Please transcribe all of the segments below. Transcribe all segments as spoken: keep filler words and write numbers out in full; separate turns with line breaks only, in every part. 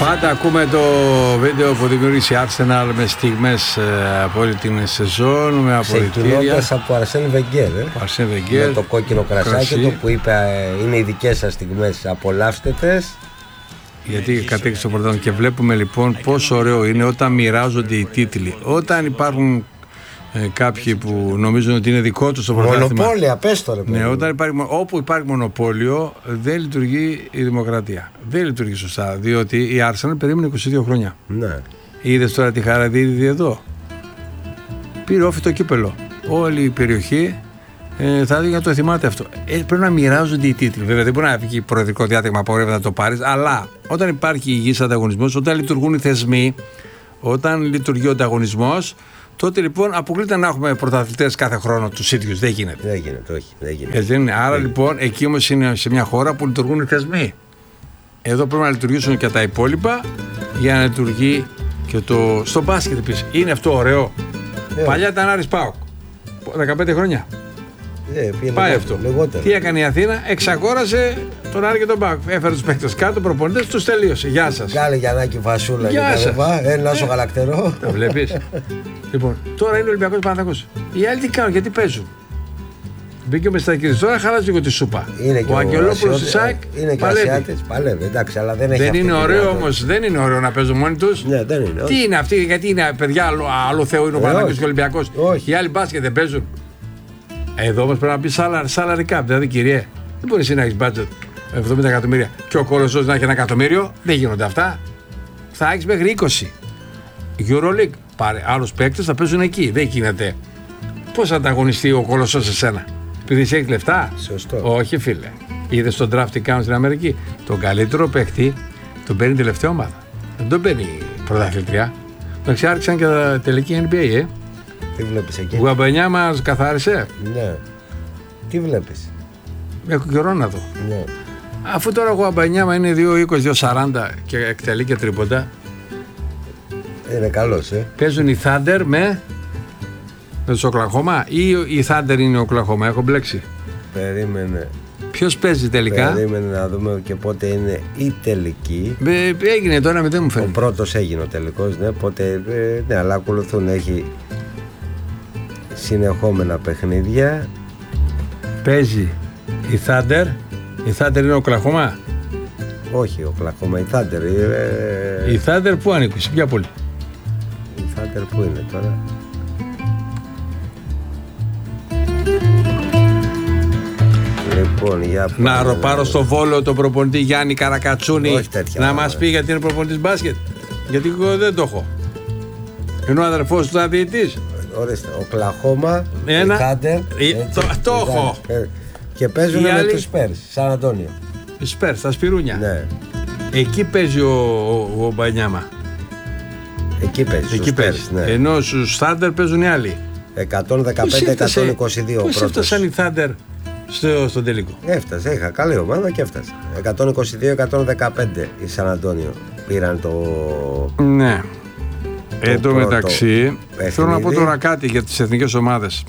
Πάντα ακούμε το βίντεο που δημιούργησε η Arsenal με στιγμές ε, από όλη την σεζόν, με απολυτήρια.
Ξεκινώντας από Αρσέν Βεγγέρ, ε.
Βεγγέρ,
με το κόκκινο κρασάκι του που είπε ε, είναι οι δικές σας στιγμές, απολαύστε τες.
Γιατί κατέκτησε το πρωτάθλημα και βλέπουμε λοιπόν πόσο ωραίο είναι όταν μοιράζονται οι τίτλοι. Όταν υπάρχουν ε, κάποιοι που νομίζουν ότι είναι δικό τους το πρωτάθλημα.
Μονοπόλια, πες το ρε παιδί.
Ναι, όταν υπάρχει, όπου υπάρχει μονοπόλιο δεν λειτουργεί η δημοκρατία. Δεν λειτουργεί σωστά, διότι η Arsenal περίμενε είκοσι δύο χρόνια.
Ναι.
Είδες τώρα τη Χαραδίδη εδώ. Πήρε όφη το κύπελο. Όλη η περιοχή ε, θα δει να το θυμάται αυτό. Ε, πρέπει να μοιράζονται οι τίτλοι. Βέβαια δεν μπορεί να βγει προεδρικό διάταγμα απαγορεύεται να το πάρεις, αλλά όταν υπάρχει υγιής ανταγωνισμός, όταν λειτουργούν οι θεσμοί, όταν λειτουργεί ο ανταγωνισμός, τότε λοιπόν αποκλείται να έχουμε πρωταθλητές κάθε χρόνο τους ίδιους. Δεν γίνεται.
Δεν γίνεται, όχι. Δεν γίνεται.
Έτσι, είναι. Άρα δεν λοιπόν εκεί όμως είναι σε μια χώρα που λειτουργούν οι θεσμοί. Εδώ πρέπει να λειτουργήσουν και τα υπόλοιπα για να λειτουργεί και το. Στο μπάσκετ επίσης. Είναι αυτό ωραίο.
Ε.
Παλιά ήταν Άρης ΠΑΟΚ. δεκαπέντε χρόνια.
Ε,
Πάει
λιγότερο,
αυτό.
λιγότερο.
Τι έκανε η Αθήνα, εξαγόρασε τον Άρη και τον ΠΑΟΚ. Έφερε τους παίκτες κάτω, προπονητές, τους τελείωσε. Γεια σας.
Κάλε Γιαννάκη Φασούλα.
Γεια σας.
Ένα όσο γαλακτερό.
Το βλέπεις. Λοιπόν, τώρα είναι ο Ολυμπιακός Παναθηναϊκός. Οι άλλοι τι κάνουν, γιατί παίζουν. Μπήκε ο Μεστακίδης, τώρα χαλάζει λίγο τη σούπα.
Είναι
ο Αγγελόπουλος της ΣΑΕΚ
είναι και
παλεύει.
Ασιάτες, παλεύει. Εντάξει, αλλά δεν έχει
Δεν
αυτή
είναι
τη
ωραίο
δυνατότητα.
όμως, δεν είναι ωραίο να παίζουν μόνοι τους.
Ναι, δεν είναι.
Τι
όχι.
είναι αυτή, γιατί είναι παιδιά, άλλο, άλλο Θεό είναι ο
Ε,
Παναθηναϊκός
όχι.
και ο Ολυμπιακός.
Όχι.
Οι άλλοι μπάσκετ δεν παίζουν. Εδώ όμως πρέπει να πει salary cap, δηλαδή κυριέ. Δεν μπορεί να έχει budget εβδομήντα εκατομμύρια και ο Κολοσσός να έχει ένα εκατομμύριο. Δεν γίνονται αυτά. Θα έχει μέχρι είκοσι. EuroLeague. Πάρε άλλους παίκτες, θα παίζουν εκεί. Δεν γίνεται. Πώς θα ανταγωνιστεί ο Κολοσσός σε σένα, επειδή εσύ έχεις λεφτά.
Σωστό.
Όχι, φίλε. Είδες τον draft τι κάνουν στην Αμερική. Τον καλύτερο παίκτη τον παίρνει τελευταία ομάδα. Δεν τον παίρνει πρωταθλητριά. Το άρχισαν και τα τελική N B A, ε.
Τι βλέπεις εκεί.
Γουαμπανιά μας καθάρισε.
Ναι. Τι βλέπεις.
Έχω καιρό να δω.
Ναι.
Αφού τώρα ο Γουαμπανιάμα είναι δύο είκοσι δύο σαράντα και εκτελεί και τρίποντα,
Είναι καλός, ε.
παίζουν οι Thunder με, με τους Οκλαχώμα ή οι Thunder είναι ο Οκλαχώμα, έχω μπλέξει.
Περίμενε.
Ποιος παίζει τελικά.
Περίμενε να δούμε και πότε είναι η τελική.
Ε, έγινε το ένα μηδέν μου
Ο
φαίνεται.
πρώτος έγινε ο τελικός, ναι, πότε, ε, ναι, αλλά ακολουθούν, έχει συνεχόμενα παιχνίδια.
Παίζει η Thunder, η Thunder είναι ο Οκλαχώμα.
Όχι, ο Κλαχώμα, η Thunder. Ε,
Η Thunder πού ανήκει, σε ποια πόλη.
η Thunder που είναι τώρα. Λοιπόν, για
Να
πάμε,
πάρω στο Βόλο τον προπονητή Γιάννη Καρακατσούνη
Όχι τέτοια,
να
ωραία.
μας πει γιατί είναι προπονητής μπάσκετ. Γιατί εγώ δεν το έχω. Είναι ο αδερφός του ήταν διαιτητής.
Ορίστε, ο Κλαχώμα,
Ένα.
η Thunder.
Η-
έτσι,
το- το
η
έχω.
Thunder. Ε, Και παίζουν
Οι
με
άλλοι-
τους Spurs, Σαν Αντώνιο.
Η Σπέρ, στα Σπυρούνια.
Ναι,
Εκεί παίζει ο, ο, ο Μπανιάμα.
εκεί παίζει.
Εκεί
στους
παίζει.
Spurs, ναι.
Ενώ στους Thunder παίζουν οι άλλοι.
εκατόν
Πώς
δεκαπέντε
έφτασε-
εκατόν είκοσι δύο ο
Πώς
πρώτος.
έφτασαν οι Thunder στο, στον τελικό.
Έφτασε, είχα καλή ομάδα και έφτασε. εκατόν είκοσι δύο εκατόν δεκαπέντε η Σαν Αντώνιο πήραν το.
Ναι. Εν τω
πρώτο
μεταξύ,
παιχνίδι.
θέλω να πω τώρα κάτι για τις εθνικές ομάδες.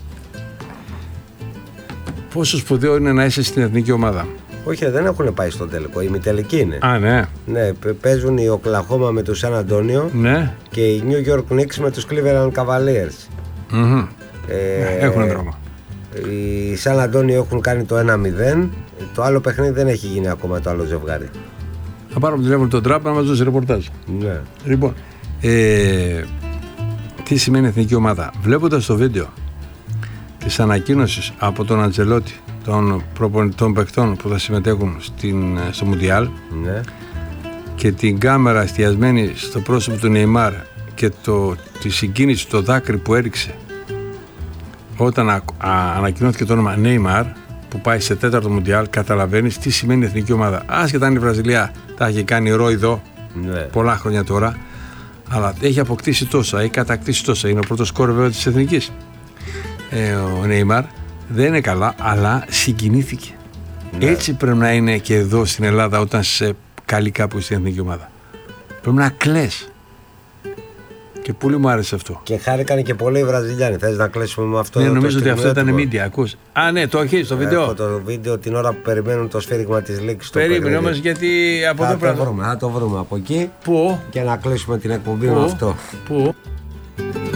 Πόσο σπουδαίο είναι να είσαι στην εθνική ομάδα.
Όχι, δεν έχουν πάει στον τελικό. Η ημιτελική είναι.
Α, ναι.
Ναι, π- παίζουν οι Οκλαχώμα με τους Σαν Αντώνιο
Ναι.
και οι New York Knicks με τους Cleveland Cavaliers.
Μμμ.
Ε,
Έχουν δρόμο.
Οι Σαν Αντώνιο έχουν κάνει το ένα μηδέν. Το άλλο παιχνίδι δεν έχει γίνει ακόμα το άλλο ζευγάρι.
Θα πάρω από τηλέφωνο τον Τραπ να μας δώσει ρεπορτάζ.
Ναι.
Λοιπόν, ε, τι σημαίνει εθνική ομάδα. Βλέποντας το βίντεο της ανακοίνωσης από τον Αντζελότη των προπονητών παικτών που θα συμμετέχουν στην, στο Μουντιάλ
Ναι.
και την κάμερα εστιασμένη στο πρόσωπο του Νεϊμάρ και το, τη συγκίνηση, το δάκρυ που έριξε όταν α, α, ανακοινώθηκε το όνομα Νεϊμάρ που πάει σε τέταρτο Μουντιάλ, καταλαβαίνεις τι σημαίνει εθνική ομάδα. Άσχετα αν η Βραζιλία τα έχει κάνει ρόιδο
Ναι.
πολλά χρόνια τώρα, αλλά έχει αποκτήσει τόσα, έχει κατακτήσει τόσα. Είναι ο πρώτος σκόρ βέβαια της εθνικής. Ε, ο Νεϊμάρ δεν είναι καλά, αλλά συγκινήθηκε.
Ναι.
Έτσι πρέπει να είναι και εδώ στην Ελλάδα όταν σε καλεί κάπου στην εθνική ομάδα. Πρέπει να κλαις. Και πολύ μου άρεσε αυτό.
Και χάρηκαν και πολλοί οι Βραζιλιάνοι. Θες να κλείσουμε με αυτό?
Ναι,
εδώ
νομίζω
το
ότι αυτό ήταν
στιγμιότυπο?
media. Ακούς. Α, ναι, το έχει στο βίντεο.
Έχω το βίντεο την ώρα που περιμένουν το σφύριγμα της λήξης.
Περίμενε όμως, γιατί από
θα
εδώ
το βρούμε, θα το βρούμε από εκεί.
Πού?
Και να κλείσουμε την εκπομπή
Πού?
με αυτό.
Πού?